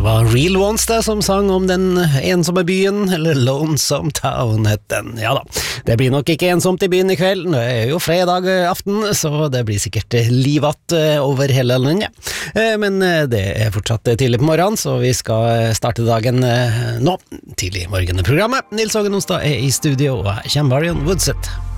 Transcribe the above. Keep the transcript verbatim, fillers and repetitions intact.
var Real Ones det som sang om den ensomme byen, eller Lonesome Town het den. Ja da, det blir nok ikke ensomt i byen i kveld, det er jo fredag aften, så det blir sikkert livatt over hele landet. Men det er fortsatt tidlig på morgenen, så vi skal starte dagen nå, tidlig i morgen i programmet. Nils Hågen Onsdag er i studio, og her kommer Marion Woodset.